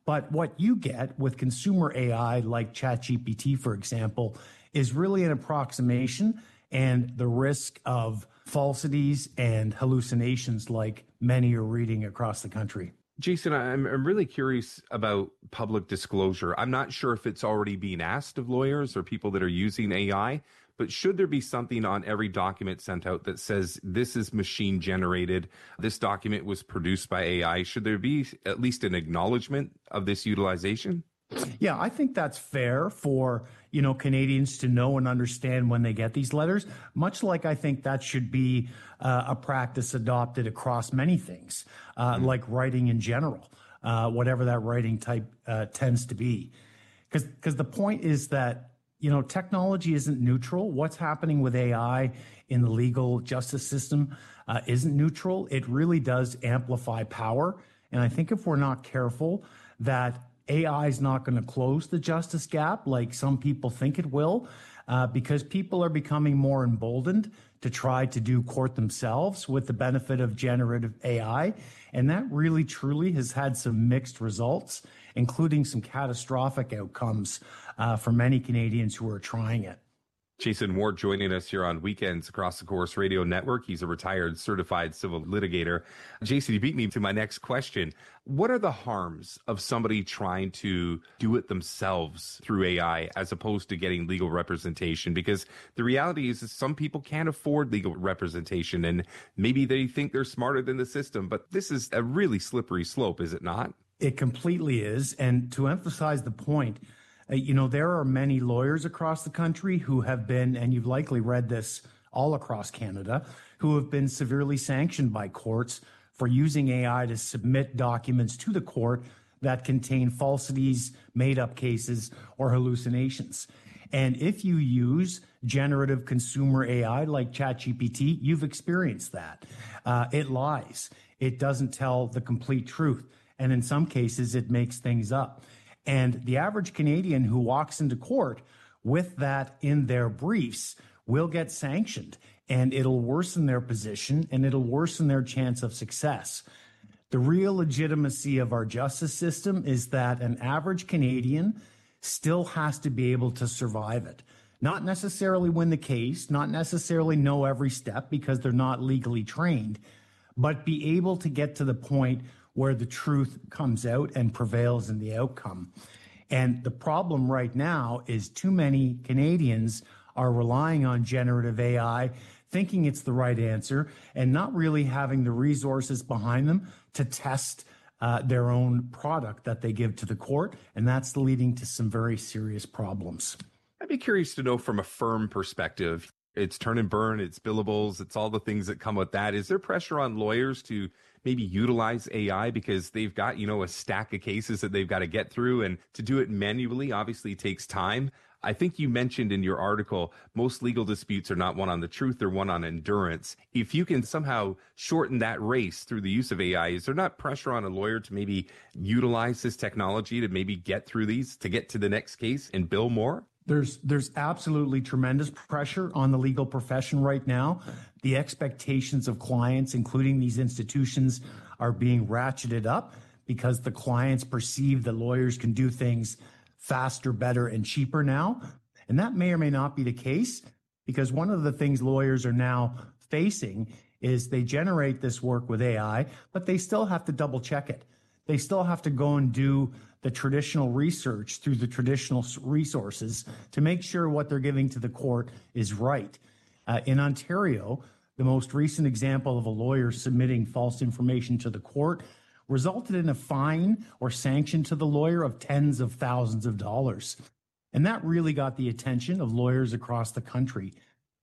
But what you get with consumer AI like ChatGPT, for example, is really an approximation and the risk of falsities and hallucinations like many are reading across the country. Jason, I'm really curious about public disclosure. I'm not sure if it's already being asked of lawyers or people that are using AI, but should there be something on every document sent out that says this is machine generated, this document was produced by AI? Should there be at least an acknowledgement of this utilization? Yeah, I think that's fair for, Canadians to know and understand when they get these letters, much like I think that should be a practice adopted across many things, like writing in general, whatever that writing type tends to be. Because the point is that, technology isn't neutral. What's happening with AI in the legal justice system isn't neutral. It really does amplify power. And I think if we're not careful, that AI is not going to close the justice gap like some people think it will, because people are becoming more emboldened to try to do court themselves with the benefit of generative AI. And that really, truly has had some mixed results, including some catastrophic outcomes for many Canadians who are trying it. Jason Ward joining us here on Weekends Across the Course Radio Network. He's a retired certified civil litigator. Jason, you beat me to my next question. What are the harms of somebody trying to do it themselves through AI as opposed to getting legal representation? Because the reality is some people can't afford legal representation and maybe they think they're smarter than the system, but this is a really slippery slope, is it not? It completely is. And to emphasize the point, there are many lawyers across the country who have been, and you've likely read this all across Canada, who have been severely sanctioned by courts for using AI to submit documents to the court that contain falsities, made-up cases, or hallucinations. And if you use generative consumer AI like ChatGPT, you've experienced that. It lies. It doesn't tell the complete truth. And in some cases, it makes things up. And the average Canadian who walks into court with that in their briefs will get sanctioned, and it'll worsen their position and it'll worsen their chance of success. The real legitimacy of our justice system is that an average Canadian still has to be able to survive it. Not necessarily win the case, not necessarily know every step because they're not legally trained, but be able to get to the point where the truth comes out and prevails in the outcome. And the problem right now is too many Canadians are relying on generative AI, thinking it's the right answer, and not really having the resources behind them to test their own product that they give to the court. And that's leading to some very serious problems. I'd be curious to know from a firm perspective, it's turn and burn, it's billables, it's all the things that come with that. Is there pressure on lawyers to maybe utilize AI because they've got, a stack of cases that they've got to get through, and to do it manually obviously takes time? I think you mentioned in your article, most legal disputes are not won on the truth, they're won on endurance. If you can somehow shorten that race through the use of AI, is there not pressure on a lawyer to maybe utilize this technology to maybe get through these, to get to the next case and bill more? There's absolutely tremendous pressure on the legal profession right now. The expectations of clients, including these institutions, are being ratcheted up because the clients perceive that lawyers can do things faster, better, and cheaper now. And that may or may not be the case, because one of the things lawyers are now facing is they generate this work with AI, but they still have to double check it. They still have to go and do the traditional research through the traditional resources to make sure what they're giving to the court is right. In Ontario, the most recent example of a lawyer submitting false information to the court resulted in a fine or sanction to the lawyer of tens of thousands of dollars. And that really got the attention of lawyers across the country.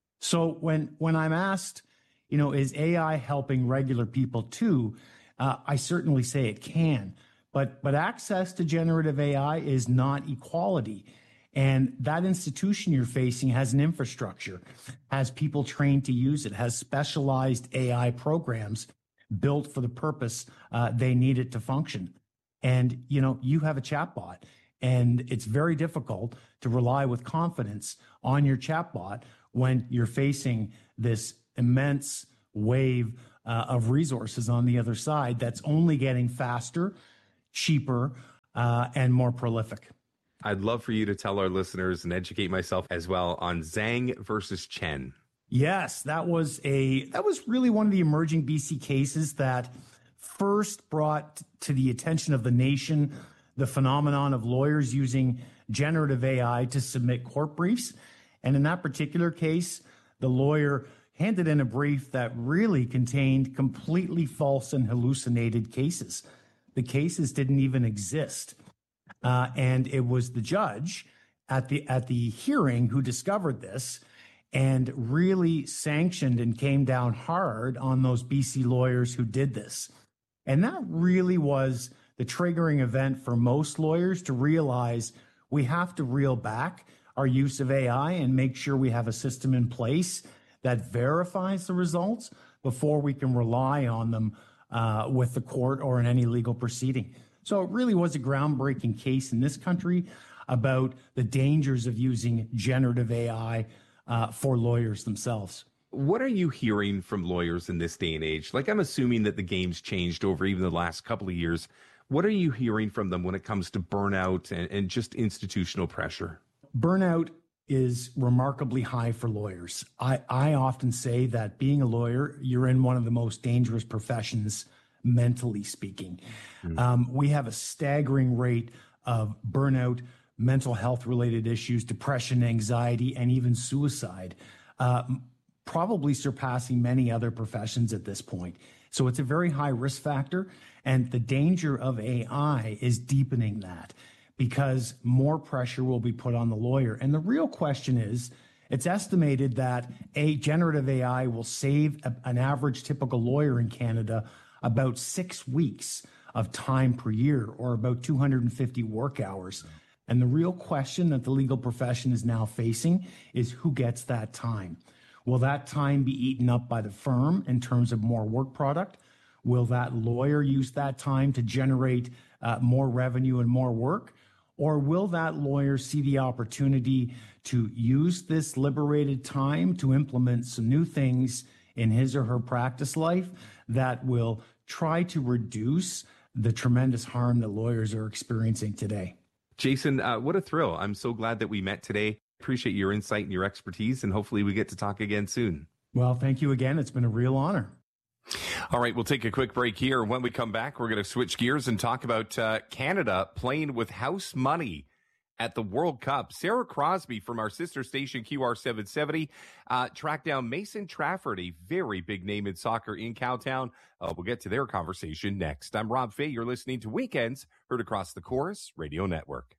So when I'm asked, is AI helping regular people too? I certainly say it can. But access to generative AI is not equality. And that institution you're facing has an infrastructure, has people trained to use it, has specialized AI programs built for the purpose they need it to function. And, you have a chatbot, and it's very difficult to rely with confidence on your chatbot when you're facing this immense wave of resources on the other side that's only getting faster, cheaper, and more prolific. I'd love for you to tell our listeners and educate myself as well on Zhang versus Chen. Yes, that was really one of the emerging BC cases that first brought to the attention of the nation the phenomenon of lawyers using generative AI to submit court briefs. And in that particular case, the lawyer handed in a brief that really contained completely false and hallucinated cases. The cases didn't even exist. And it was the judge at the hearing who discovered this and really sanctioned and came down hard on those BC lawyers who did this. And that really was the triggering event for most lawyers to realize we have to reel back our use of AI and make sure we have a system in place that verifies the results before we can rely on them with the court or in any legal proceeding. So it really was a groundbreaking case in this country about the dangers of using generative AI for lawyers themselves. What are you hearing from lawyers in this day and age? Like, I'm assuming that the game's changed over even the last couple of years. What are you hearing from them when it comes to burnout and just institutional pressure? Burnout is remarkably high for lawyers. I often say that being a lawyer, you're in one of the most dangerous professions, mentally speaking. We have a staggering rate of burnout, mental health related issues, depression, anxiety, and even suicide, probably surpassing many other professions at this point. So it's a very high risk factor. And the danger of AI is deepening that, because more pressure will be put on the lawyer. And the real question is, it's estimated that a generative AI will save an average typical lawyer in Canada about 6 weeks of time per year, or about 250 work hours. And the real question that the legal profession is now facing is who gets that time? Will that time be eaten up by the firm in terms of more work product? Will that lawyer use that time to generate more revenue and more work? Or will that lawyer see the opportunity to use this liberated time to implement some new things in his or her practice life that will try to reduce the tremendous harm that lawyers are experiencing today? Jason, what a thrill. I'm so glad that we met today. Appreciate your insight and your expertise, and hopefully we get to talk again soon. Well, thank you again. It's been a real honor. All right, we'll take a quick break here. When we come back, we're going to switch gears and talk about Canada playing with house money at the World Cup. Sarah Crosby from our sister station QR770 tracked down Mason Trafford, a very big name in soccer in Cowtown. We'll get to their conversation next. I'm Rob Fay. You're listening to Weekends, heard across the Chorus Radio Network.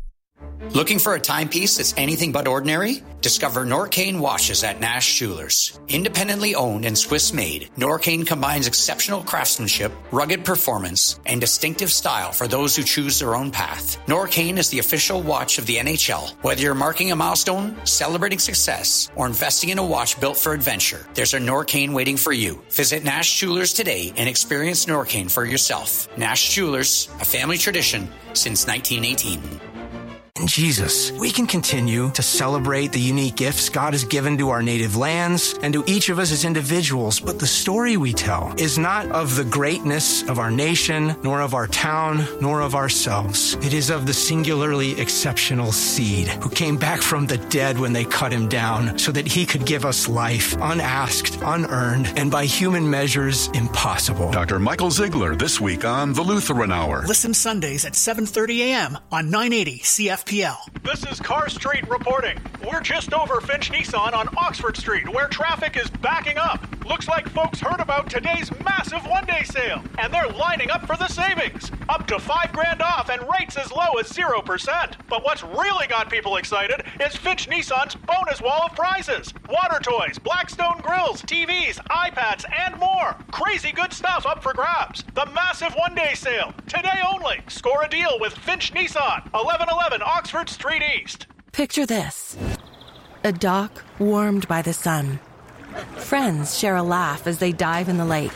Looking for a timepiece that's anything but ordinary? Discover Norcane watches at Nash Jewelers. Independently owned and Swiss-made, Norcane combines exceptional craftsmanship, rugged performance, and distinctive style for those who choose their own path. Norcane is the official watch of the NHL. Whether you're marking a milestone, celebrating success, or investing in a watch built for adventure, there's a Norcane waiting for you. Visit Nash Jewelers today and experience Norcane for yourself. Nash Jewelers, a family tradition since 1918. In Jesus, we can continue to celebrate the unique gifts God has given to our native lands and to each of us as individuals, but the story we tell is not of the greatness of our nation, nor of our town, nor of ourselves. It is of the singularly exceptional seed who came back from the dead when they cut him down so that he could give us life, unasked, unearned, and by human measures, impossible. Dr. Michael Ziegler this week on The Lutheran Hour. Listen Sundays at 7:30 a.m. on 980 CFPL. This is Car Street reporting. We're just over Finch Nissan on Oxford Street, where traffic is backing up. Looks like folks heard about today's massive one-day sale, and they're lining up for the savings. Up to $5,000 off and rates as low as 0%. But what's really got people excited is Finch Nissan's bonus wall of prizes. Water toys, Blackstone grills, TVs, iPads, and more. Crazy good stuff up for grabs. The massive one-day sale. Today only. Score a deal with Finch Nissan. 1111 Oxford Street East. Picture this. A dock warmed by the sun. Friends share a laugh as they dive in the lake.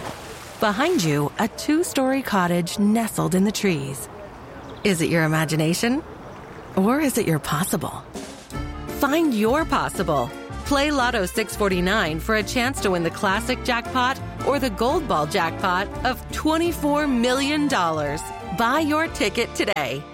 Behind you, a 2-story cottage nestled in the trees. Is it your imagination? Or is it your possible? Find your possible. Play Lotto 649 for a chance to win the classic jackpot or the gold ball jackpot of $24 million. Buy your ticket today.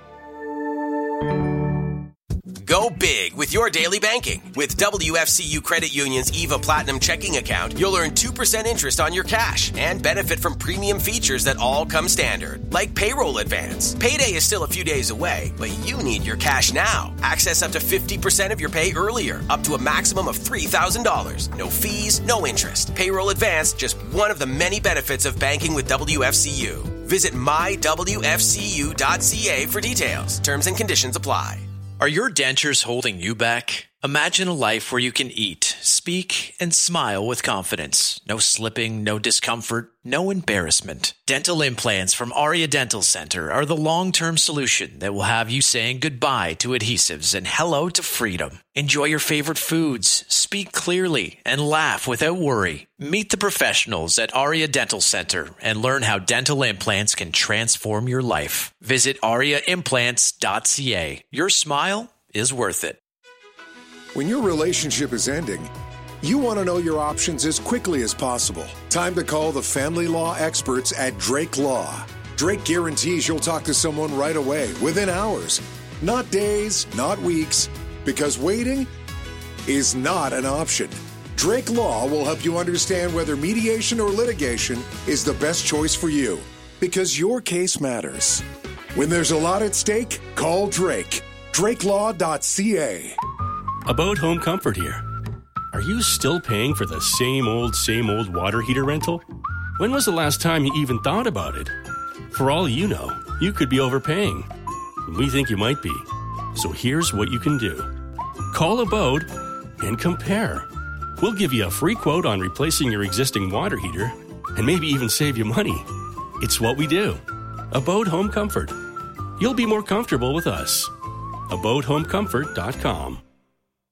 Go big with your daily banking. With WFCU Credit Union's EVA Platinum checking account, you'll earn 2% interest on your cash and benefit from premium features that all come standard, like payroll advance. Payday is still a few days away, but you need your cash now. Access up to 50% of your pay earlier, up to a maximum of $3,000. No fees, no interest. Payroll advance, just one of the many benefits of banking with WFCU. Visit mywfcu.ca for details. Terms and conditions apply. Are your dentures holding you back? Imagine a life where you can eat, speak, and smile with confidence. No slipping, no discomfort, no embarrassment. Dental implants from Aria Dental Center are the long-term solution that will have you saying goodbye to adhesives and hello to freedom. Enjoy your favorite foods, speak clearly, and laugh without worry. Meet the professionals at Aria Dental Center and learn how dental implants can transform your life. Visit ariaimplants.ca. Your smile is worth it. When your relationship is ending, you want to know your options as quickly as possible. Time to call the family law experts at Drake Law. Drake guarantees you'll talk to someone right away, within hours. Not days, not weeks, because waiting is not an option. Drake Law will help you understand whether mediation or litigation is the best choice for you, because your case matters. When there's a lot at stake, call Drake. DrakeLaw.ca. About Home Comfort here. Are you still paying for the same old water heater rental? When was the last time you even thought about it? For all you know, you could be overpaying. We think you might be. So here's what you can do. Call Abode and compare. We'll give you a free quote on replacing your existing water heater and maybe even save you money. It's what we do. Abode Home Comfort. You'll be more comfortable with us. AbodeHomeComfort.com.